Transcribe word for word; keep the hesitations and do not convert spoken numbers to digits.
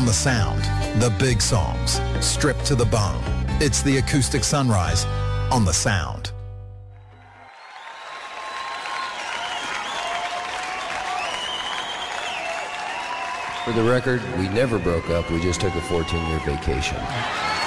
the sound, the big songs, stripped to the bone. It's the acoustic sunrise on the Sound. For the record, we never broke up. We just took a fourteen-year vacation.